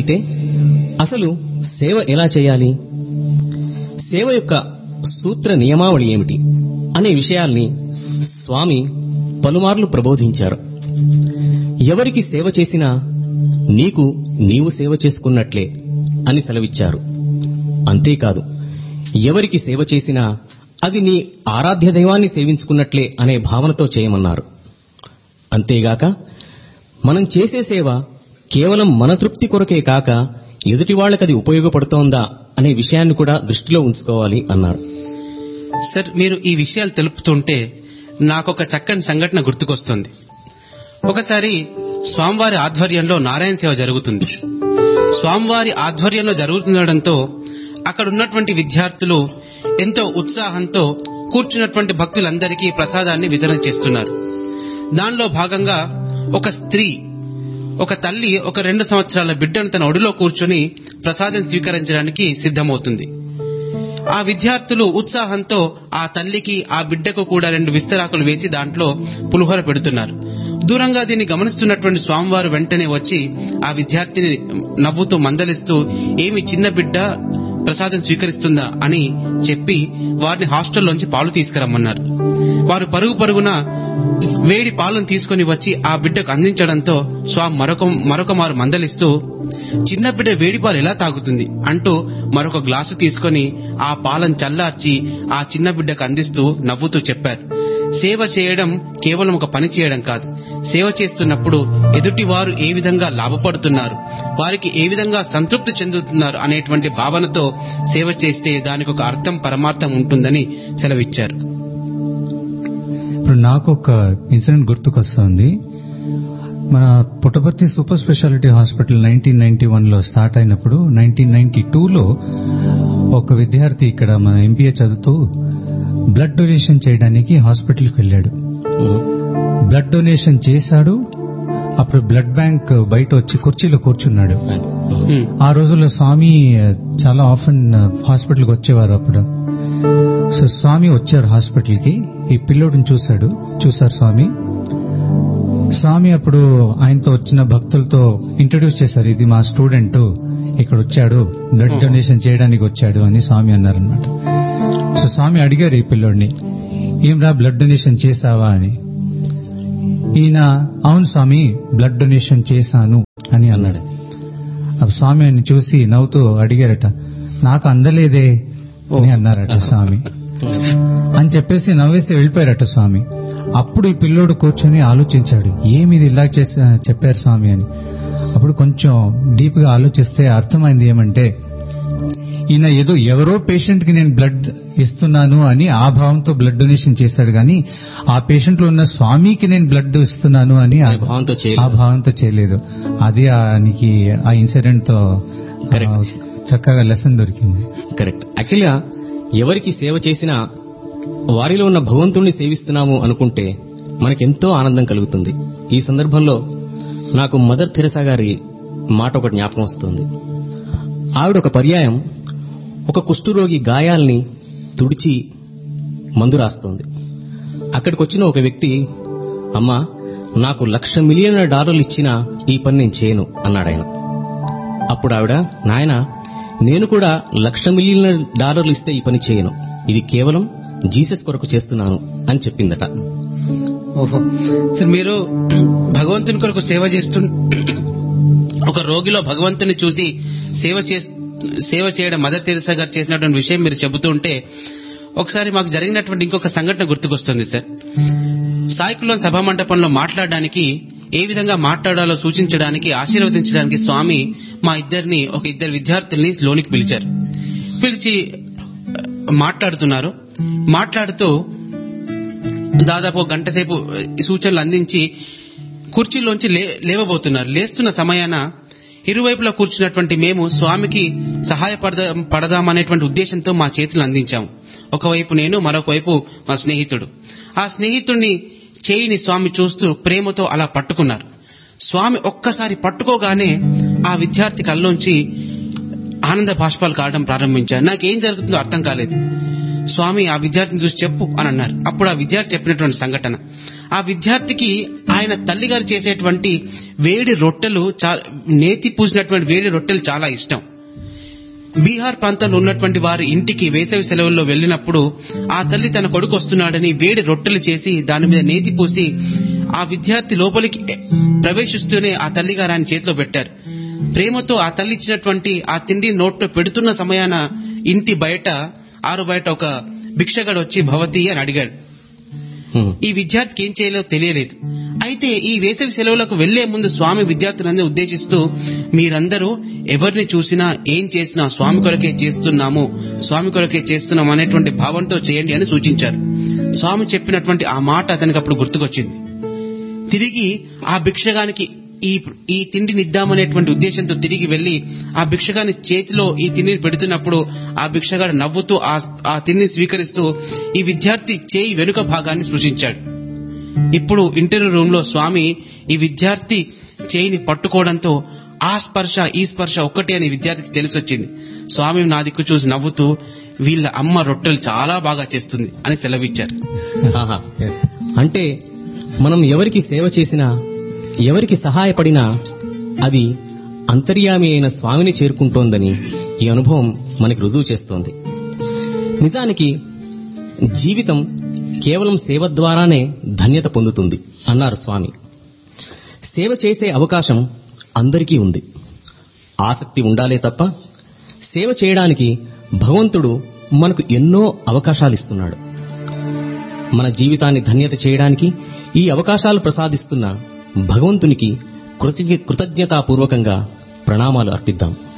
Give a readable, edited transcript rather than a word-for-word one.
అయితే అసలు సేవ ఎలా చేయాలి, సేవ యొక్క సూత్ర నియమావళి ఏమిటి అనే విషయాల్ని స్వామి పలుమార్లు ప్రబోధించారు. ఎవరికి సేవ చేసినా నీకు నీవు సేవ చేసుకున్నట్లే అని సెలవిచ్చారు. అంతేకాదు, ఎవరికి సేవ చేసినా అది నీ ఆరాధ్య దైవాన్ని సేవించుకున్నట్లే అనే భావనతో చేయమన్నారు. అంతేగాక మనం చేసే సేవ కేవలం మన తృప్తి కొరకే కాక ఎదుటి వాళ్ళకది ఉపయోగపడుతోందా అనే విషయాన్ని కూడా దృష్టిలో ఉంచుకోవాలి అన్నారు. సార్, మీరు ఈ విషయాలు తెలుపుతుంటే నాకొక చక్కని సంఘటన గుర్తుకొస్తుంది. ఒకసారి స్వామివారి ఆధ్వర్యంలో నారాయణ సేవ జరుగుతుంది. స్వామివారి ఆధ్వర్యంలో జరుగుతుండటంతో అక్కడ ఉన్నటువంటి విద్యార్థులు ఎంతో ఉత్సాహంతో కూర్చున్నటువంటి భక్తులందరికీ ప్రసాదాన్ని వితరణ చేస్తున్నారు. దానిలో భాగంగా ఒక స్త్రీ, ఒక తల్లి ఒక 2 సంవత్సరాల బిడ్డను తన ఒడిలో కూర్చొని ప్రసాదం స్వీకరించడానికి సిద్ధమవుతుంది. ఆ విద్యార్థులు ఉత్సాహంతో ఆ తల్లికి ఆ బిడ్డకు కూడా 2 విస్తరాకులు వేసి దాంట్లో పులిహోర పెడుతున్నారు. దూరంగా దీన్ని గమనిస్తున్నటువంటి స్వామివారు వెంటనే వచ్చి ఆ విద్యార్థిని నవ్వుతూ మందలిస్తూ, ఏమి చిన్న బిడ్డ ప్రసాదం స్వీకరిస్తుందా అని చెప్పి వారిని హాస్టల్లోంచి పాలు తీసుకురమ్మన్నారు. వారు పరుగు పరుగున వేడి పాలను తీసుకుని వచ్చి ఆ బిడ్డకు అందించడంతో స్వామి మరొక మారు మందలిస్తూ, చిన్న బిడ్డ వేడి పాలు ఎలా తాగుతుంది అంటూ మరొక గ్లాసు తీసుకుని ఆ పాలను చల్లార్చి ఆ చిన్న బిడ్డకు అందిస్తూ నవ్వుతూ చెప్పారు, సేవ చేయడం కేవలం ఒక పని చేయడం కాదు, సేవ చేస్తున్నప్పుడు ఎదుటి వారు ఏ విధంగా లాభపడుతున్నారు, వారికి ఏ విధంగా సంతృప్తి చెందుతున్నారు అనేటువంటి భావనతో సేవ చేస్తే దానికి ఒక అర్థం పరమార్థం ఉంటుందని సెలవిచ్చారు. ఇప్పుడు నాకు ఒక ఇన్సిడెంట్ గుర్తుకొస్తుంది. మన Puttaparthi super speciality hospital 1991లో start అయినప్పుడు 1992లో ఒక విద్యార్థి ఇక్కడ మన ఎంబీఏ చదువుతూ బ్లడ్ డొనేషన్ చేయడానికి హాస్పిటల్కి వెళ్ళాడు. బ్లడ్ డొనేషన్ చేశాడు. అప్పుడు బ్లడ్ బ్యాంక్ బయట వచ్చి కుర్చీలో కూర్చున్నాడు. ఆ రోజుల్లో స్వామి చాలా ఆఫెన్ హాస్పిటల్కి వచ్చేవారు. అప్పుడు సో స్వామి వచ్చారు హాస్పిటల్కి. ఈ పిల్లోడిని చూశారు స్వామి అప్పుడు ఆయనతో వచ్చిన భక్తులతో ఇంట్రడ్యూస్ చేశారు, ఇది మా స్టూడెంట్ ఇక్కడ వచ్చాడు, బ్లడ్ డొనేషన్ చేయడానికి వచ్చాడు అని స్వామి అన్నారనమాట. సో స్వామి అడిగారు ఈ పిల్లోడిని, ఏమ్రా బ్లడ్ డొనేషన్ చేశావా అని. ఈయన అవును స్వామి బ్లడ్ డొనేషన్ చేశాను అని అన్నాడు. అప్పుడు స్వామి ఆయన చూసి నవ్వుతూ అడిగారట, నాకు అందలేదే అని అన్నారట స్వామి. అని చెప్పేసి నవ్వేసి వెళ్ళిపోయారట స్వామి. అప్పుడు ఈ పిల్లోడు కూర్చొని ఆలోచించాడు, ఏమిది ఇలా చెప్పారు స్వామి అని. అప్పుడు కొంచెం డీప్ గా ఆలోచిస్తే అర్థమైంది ఏమంటే, ఈయన ఎవరో పేషెంట్ కి నేను బ్లడ్ ఇస్తున్నాను అని ఆ భావంతో బ్లడ్ డొనేషన్ చేశాడు, కానీ ఆ పేషెంట్ లో ఉన్న స్వామికి నేను బ్లడ్ ఇస్తున్నాను అని ఆ భావంతో చేయలేదు. అది ఆయనకి ఆ ఇన్సిడెంట్ తో చక్కగా లెసన్ దొరికింది. కరెక్ట్. యాక్చువల్గా ఎవరికి సేవ చేసినా వారిలో ఉన్న భగవంతుణ్ణి సేవిస్తున్నాము అనుకుంటే మనకెంతో ఆనందం కలుగుతుంది. ఈ సందర్భంలో నాకు మదర్ తెరెసా గారి మాట ఒక జ్ఞాపకం వస్తుంది. ఆవిడ ఒక పర్యాయం ఒక కుష్ఠరోగి గాయాల్ని తుడిచి మందు రాస్తోంది. అక్కడికి వచ్చిన ఒక వ్యక్తి, అమ్మా నాకు $1,00,000 మిలియన్ ఇచ్చినా ఈ పని నేను చేయను అన్నాడాయన. అప్పుడు ఆవిడ, నాయన నేను కూడా $1,00,000 మిలియన్ ఇస్తే ఈ పని చేయను, ఇది కేవలం జీసస్ కొరకు చేస్తున్నాను అని చెప్పిందట. ఓహో సార్, మీరు భగవంతుని కొరకు సేవ చేస్తూ ఒక రోగిలో భగవంతుని చూసి సేవ చేయడం మదర్ తెరెసా గారు చేసినటువంటి విషయం మీరు చెబుతూ ఉంటే ఒకసారి మాకు జరిగినటువంటి ఇంకొక సంఘటన గుర్తుకొస్తుంది సార్. సాయికులం సభా మండపంలో మాట్లాడడానికి, ఏ విధంగా మాట్లాడాలో సూచించడానికి, ఆశీర్వదించడానికి స్వామి మా ఇద్దరు విద్యార్థుల్ని లోనికి పిలిచారు. పిలిచి మాట్లాడుతూ దాదాపు 1 గంట సేపు సూచనలు అందించి కుర్చీలోంచి లేవబోతున్నారు. లేస్తున్న సమయాన ఇరువైపులా కూర్చున్నటువంటి మేము స్వామికి సహాయపడదామనేటువంటి ఉద్దేశంతో మా చేతులు అందించాము. ఒకవైపు నేను, మరొక వైపు మా స్నేహితుడు. ఆ స్నేహితుడిని చేయిని స్వామి చూస్తూ ప్రేమతో అలా పట్టుకున్నారు. స్వామి ఒక్కసారి పట్టుకోగానే ఆ విద్యార్థి కళ్ళలోంచి ఆనంద బాష్పాలు కావడం ప్రారంభించారు. నాకేం జరుగుతుందో అర్థం కాలేదు. స్వామి ఆ విద్యార్థిని చూసి చెప్పు అని అన్నారు. అప్పుడు ఆ విద్యార్థి చెప్పినటువంటి సంఘటన, ఆ విద్యార్థికి ఆయన తల్లిగారు చేసేటువంటి వేడి రొట్టెలు, నేతి పూసినటువంటి వేడి రొట్టెలు చాలా ఇష్టం. బీహార్ ప్రాంతంలో ఉన్నటువంటి వారి ఇంటికి వేసవి సెలవుల్లో వెళ్ళినప్పుడు ఆ తల్లి తన కొడుకు వస్తున్నాడని వేడి రొట్టెలు చేసి దాని మీద నేతి పూసి ఆ విద్యార్థి లోపలికి ప్రవేశిస్తూనే ఆ తల్లిగారు ఆయన చేతిలో పెట్టారు. ప్రేమతో ఆ తల్లి ఇచ్చినటువంటి ఆ తిండి నోట్లో పెడుతున్న సమయాన ఇంటి బయట ఆరు బయట ఒక భిక్షగాడు వచ్చి భవతి అని అడిగాడు. ఈ విద్యార్థికి ఏం చేయాలో తెలియలేదు. అయితే ఈ వేసవి సెలవులకు వెళ్లే ముందు స్వామి విద్యార్థులందరూ ఉద్దేశిస్తూ, మీరందరూ ఎవరిని చూసినా ఏం చేసినా స్వామి కొరకే చేస్తున్నాము, స్వామి కొరకే చేస్తున్నాం అనేటువంటి భావంతో చేయండి అని సూచించారు. స్వామి చెప్పినటువంటి ఆ మాట అతనికి అప్పుడు గుర్తుకొచ్చింది. తిరిగి ఆ భిక్షగానికి ఈ తిండిని ఇద్దామనేటువంటి ఉద్దేశంతో తిరిగి వెళ్లి ఆ భిక్షగాని చేతిలో ఈ తిండిని పెడుతున్నప్పుడు ఆ భిక్షగాడు నవ్వుతూ ఆ తిండిని స్వీకరిస్తూ ఈ విద్యార్థి చేయి వెనుక భాగాన్ని స్పృశించాడు. ఇప్పుడు ఇంటర్వ్యూ రూమ్ లో స్వామి ఈ విద్యార్థి చేయిని పట్టుకోవడంతో ఆ స్పర్శ ఈ స్పర్శ ఒక్కటే అని విద్యార్థికి తెలిసొచ్చింది. స్వామి నా దిక్కు చూసి నవ్వుతూ, వీళ్ళ అమ్మ రొట్టెలు చాలా బాగా చేస్తుంది అని సెలవిచ్చారు. అంటే మనం ఎవరికి సేవ చేసినా, ఎవరికి సహాయపడినా అది అంతర్యామి అయిన స్వామిని చేరుకుంటోందని ఈ అనుభవం మనకి రుజువు చేస్తోంది. నిజానికి జీవితం కేవలం సేవ ద్వారానే ధన్యత పొందుతుంది అన్నారు స్వామి. సేవ చేసే అవకాశం అందరికీ ఉంది. ఆసక్తి ఉండాలే తప్ప సేవ చేయడానికి భగవంతుడు మనకు ఎన్నో అవకాశాలిస్తున్నాడు. మన జీవితాన్ని ధన్యత చేయడానికి ఈ అవకాశాలు ప్రసాదిస్తున్న భగవంతునికి కృతజ్ఞతాపూర్వకంగా ప్రణామాలు అర్పిద్దాం.